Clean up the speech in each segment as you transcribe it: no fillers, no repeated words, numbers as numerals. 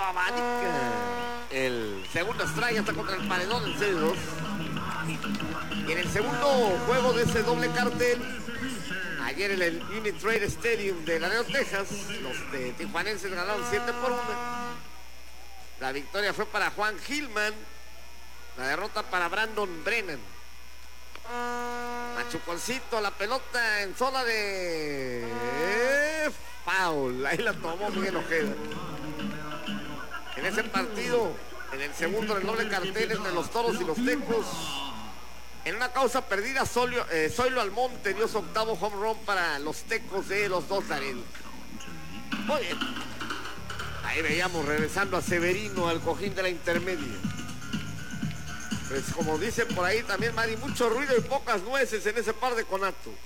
abanica. El segundo strike está contra el paredón en 6-2. Y en el segundo juego de ese doble cartel, ayer en el Unitrade Stadium de Laredo, Texas, los de tijuanenses ganaron 7-1. La victoria fue para Juan Gilman, la derrota para Brandon Brennan. Machuconcito, la pelota en zona de foul. Ahí la tomó Miguel Ojeda. En ese partido, en el segundo del doble cartel entre los Toros y los Tecos, en una causa perdida, Zoilo Almonte dio su octavo home run para los Tecos de los dos Laredos. Muy bien. Ahí veíamos regresando a Severino al cojín de la intermedia. Pues como dicen por ahí también, Mari, mucho ruido y pocas nueces en ese par de conatos.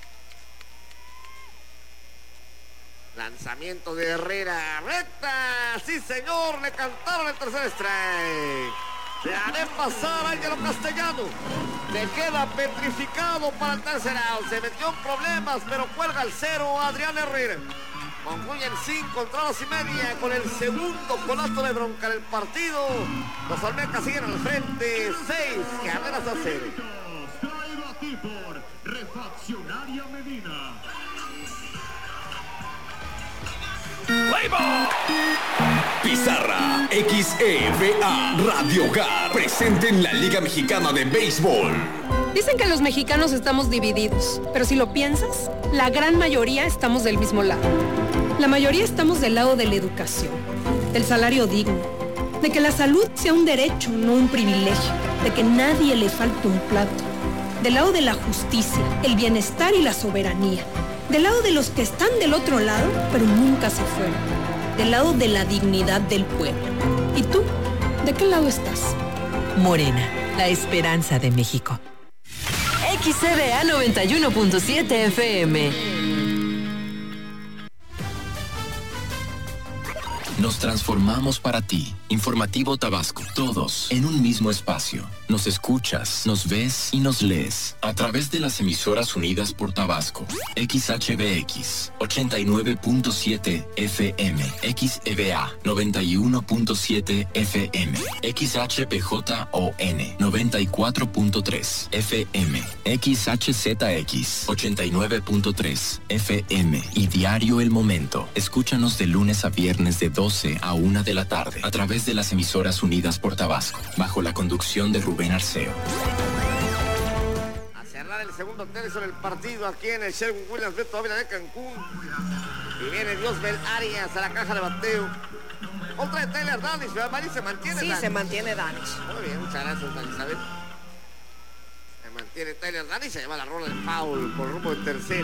Lanzamiento de Herrera, recta, sí señor, le cantaron el tercer strike. Le haré pasar a Ángelo Castellano. Le queda petrificado para el tercer out. Se metió en problemas, pero cuelga el cero Adrián Herrera. Concluyen 5 entradas y media con el segundo conato de bronca del partido. Los Olmecas siguen al frente, 6 carreras a 0. Traído a ti por Refaccionaria Medina. Pizarra XEVA Radio Hogar presente en la Liga Mexicana de Béisbol. Dicen que los mexicanos estamos divididos, pero si lo piensas, la gran mayoría estamos del mismo lado. La mayoría estamos del lado de la educación, del salario digno, de que la salud sea un derecho, no un privilegio, de que nadie le falte un plato, del lado de la justicia, el bienestar y la soberanía, del lado de los que están del otro lado, pero nunca se fueron, del lado de la dignidad del pueblo. ¿Y tú? ¿De qué lado estás? Morena, la esperanza de México. XCBA 91.7 FM. Nos transformamos para ti. Informativo Tabasco. Todos en un mismo espacio. Nos escuchas, nos ves y nos lees a través de las emisoras unidas por Tabasco. XHBX 89.7 FM, XEBA 91.7 FM, XHPJON 94.3 FM, XHZX 89.3 FM y Diario El Momento. Escúchanos de lunes a viernes de 12 a 1 de la tarde a través de las emisoras unidas por Tabasco, bajo la conducción de Rubén Arceo. A cerrar el segundo tercio del partido aquí en el Sherwin Williams Beto Ávila de Cancún. Y viene Diosbel Arias a la caja de bateo. Otra de Tyler Danish, ¿verdad, Mari? ¿Se mantiene? Sí, Danish? se mantiene Danish. Muy bien, muchas gracias, Elizabeth. Se mantiene Tyler Danish, se lleva la rola del foul por rumbo de tercera.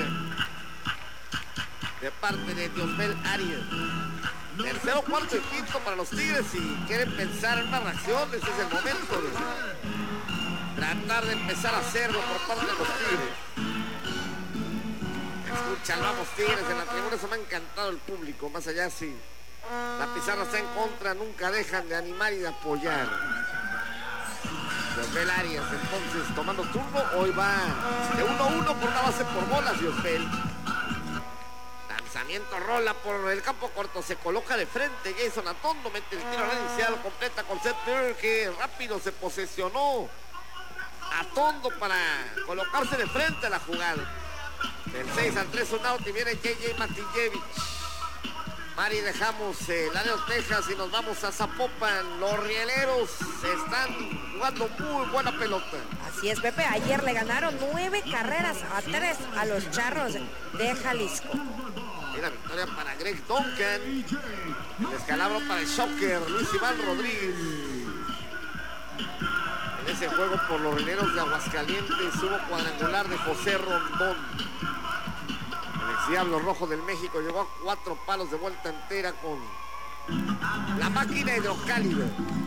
De parte de Diosbel Arias. Tercero, cuarto y quinto para los Tigres. Si quieren pensar en una reacción, ese es el momento de tratar de empezar a hacerlo por parte de los Tigres. Escuchan, vamos Tigres, en la tribuna se me ha encantado el público. Más allá, si la pizarra está en contra, nunca dejan de animar y de apoyar. Diosbel Arias entonces tomando turno. Hoy va de 1-1 por una base por bolas Diosbel. Lanzamiento, rola por el campo corto, se coloca de frente Jason Atondo, mete el tiro inicial, completa con Seth Miller, que rápido se posesionó Atondo para colocarse de frente a la jugada. Del 6-3 un out y viene JJ Matijevich. Mari, dejamos Laredo, Texas y nos vamos a Zapopan. Los rieleros están jugando muy buena pelota. Así es, Pepe. Ayer le ganaron 9-3 a los Charros de Jalisco. Y la victoria para Greg Duncan. El descalabro para el shocker Luis Iván Rodríguez. En ese juego por los rieleros de Aguascalientes hubo cuadrangular de José Rondón. El ex Diablo Rojo del México llegó a 4 palos de vuelta entera con la máquina hidrocálida.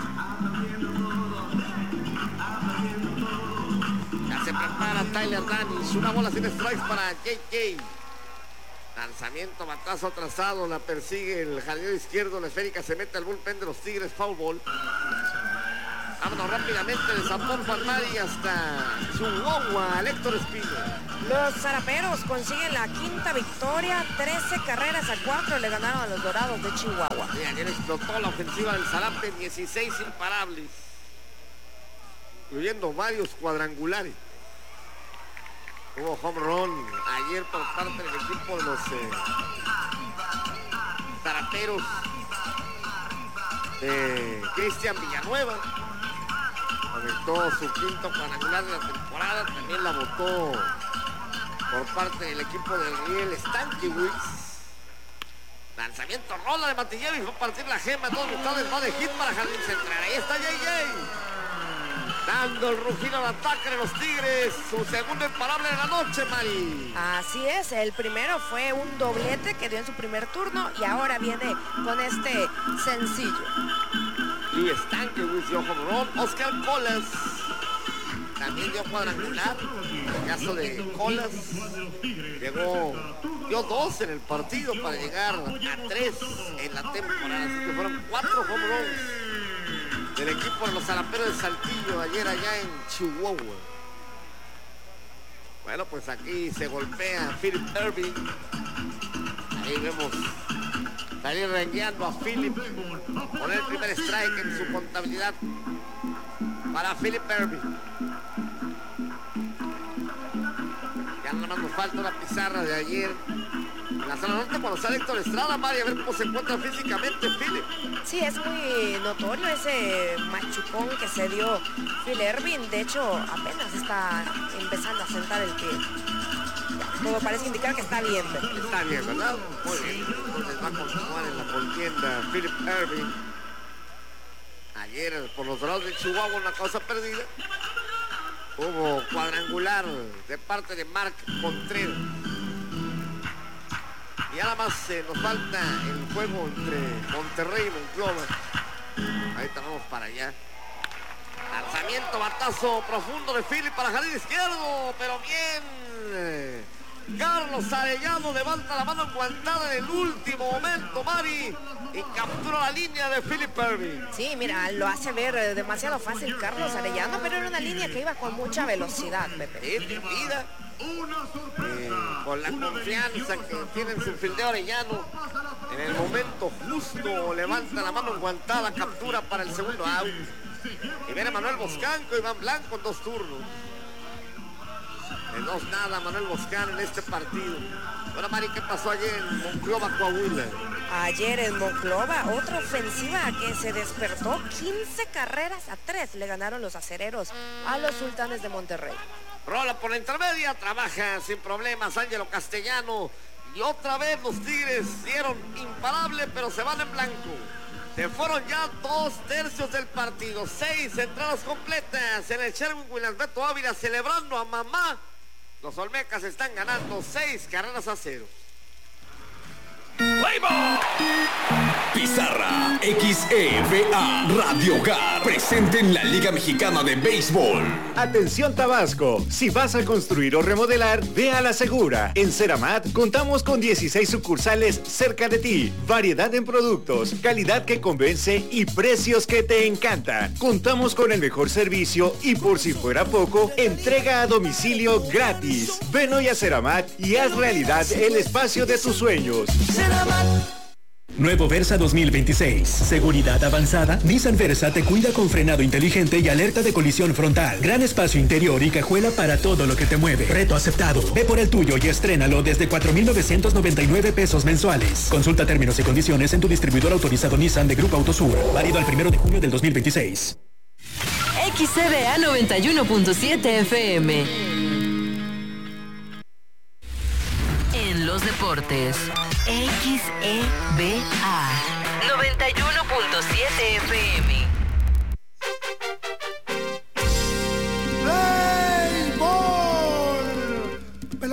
Ya se prepara Tyler Danish. Una bola sin strikes para JJ. Lanzamiento, batazo atrasado, la persigue el jardinero izquierdo, la esférica se mete al bullpen de los Tigres, foul ball. Vámonos rápidamente de Zapopan, Mari, hasta Chihuahua, Héctor Espino. Los zaraperos consiguen la quinta victoria, 13 carreras a 4 le ganaron a los Dorados de Chihuahua. Y ayer explotó la ofensiva del Zarape, 16 imparables, incluyendo varios cuadrangulares. Hubo home run ayer por parte del equipo de los zaraperos de Cristian Villanueva. Conectó su quinto cuadrangular de la temporada, también la botó por parte del equipo del Riel Stankiewicz. Lanzamiento, rola de Matillevi, fue a partir la gema, dos mitades, va de hit para Jardín Central. Ahí está JJ, dando el rugido al ataque de los Tigres, su segundo imparable de la noche, Mari. Así es, el primero fue un doblete que dio en su primer turno y ahora viene con este sencillo. Y Stankiewicz dio home run. Oscar Colas también dio cuadrangular. En el caso de Colas, dio 2 en el partido para llegar a 3 en la temporada. Así que fueron 4 home runs del equipo de los Zaraperos de Saltillo ayer allá en Chihuahua. Bueno, pues aquí se golpea Philip Irving. Ahí vemos salir rengueando a Philip. Poner el primer strike en su contabilidad para Philip Irving. Ya nada más nos falta la pizarra de ayer en la zona norte cuando sale Héctor Estrada, Mari, a ver cómo se encuentra físicamente Philip. Sí, es muy notorio ese machucón que se dio Phil Irving. De hecho, apenas está empezando a sentar el pie. Todo parece indicar que está bien. Está bien, ¿verdad? Muy bien. Entonces va a continuar en la contienda Philip Irving. Ayer por los Dorados de Chihuahua una causa perdida. Hubo cuadrangular de parte de Mark Contreras. Y nada más nos falta el juego entre Monterrey y Monclova. Ahí estamos para allá. Lanzamiento, batazo profundo de Philip para jardín izquierdo, pero bien. Carlos Arellano levanta la mano enguantada en el último momento, Mari, y captura la línea de Philip Irving. Sí, mira, lo hace ver demasiado fácil Carlos Arellano, pero era una línea que iba con mucha velocidad, Pepe. Mira, con la confianza que tiene en su fildeo Arellano, en el momento justo levanta la mano enguantada, captura para el segundo out. Y viene Manuel Boscanco, Iván Blanco en 2 turnos. De 2-0 Manuel Boscan en este partido. Bueno, Mari, ¿qué pasó ayer en Monclova, Coahuila? Ayer en Monclova, otra ofensiva que se despertó. 15 carreras a 3 le ganaron los acereros a los Sultanes de Monterrey. Rola por la intermedia, trabaja sin problemas Ángelo Castellano. Y otra vez los Tigres dieron imparable, pero se van en blanco. Se fueron ya 2/3 del partido. 6 entradas completas en el Sherwin Williams Beto Ávila celebrando a mamá. Los Olmecas están ganando 6 carreras a 0. Pizarra XEVA Radio Hogar presente en la Liga Mexicana de Béisbol. Atención Tabasco, si vas a construir o remodelar, ve a la segura. En Ceramat contamos con 16 sucursales cerca de ti, variedad en productos, calidad que convence y precios que te encantan. Contamos con el mejor servicio y por si fuera poco, entrega a domicilio gratis. Ven hoy a Ceramat y haz realidad el espacio de tus sueños. Nuevo Versa 2026. Seguridad avanzada. Nissan Versa te cuida con frenado inteligente y alerta de colisión frontal. Gran espacio interior y cajuela para todo lo que te mueve. Reto aceptado. Ve por el tuyo y estrénalo desde 4,999 pesos mensuales. Consulta términos y condiciones en tu distribuidor autorizado Nissan de Grupo Autosur. Válido al 1 de junio del 2026. XCBA 91.7 FM. En los deportes, XEBA 91.7 FM.